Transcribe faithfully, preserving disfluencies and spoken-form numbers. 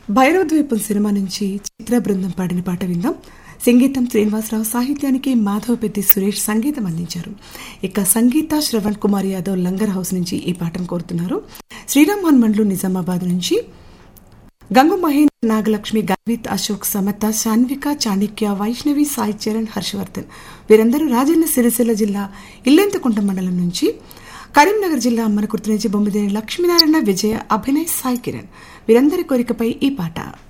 భైరవ ద్వీపం సినిమా నుంచి చిత్ర బృందం పాడిన పాట విందాం. సంగీతం శ్రీనివాసరావు, సాహిత్యానికి మాధవపెద్ది సురేష్ సంగీతం అందించారు. ఇక సంగీత శ్రవణ్ కుమార్ యాదవ్ లంగర్ హౌస్ నుంచి ఈ పాటను కోరుతున్నారు. శ్రీరామ్ మోహన్ మండ్లు నిజామాబాద్ నుంచి గంగు మహేంద్ర, నాగలక్ష్మి, గన్విత్, అశోక్, సమత, శాన్విక, చాణిక్య, వైష్ణవి, సాయి చరణ్, హర్షవర్ధన్ వీరందరూ రాజన్న సిరిసిల్ల జిల్లా ఇల్లెంతకుంట మండలం నుంచి, కరీంనగర్ జిల్లా అమ్మనకుర్తి నుంచి బొమ్మిదేని లక్ష్మీనారాయణ, విజయ, అభినయ్, సాయి కిరణ్ వీరందరి కోరికపై ఈ పాట.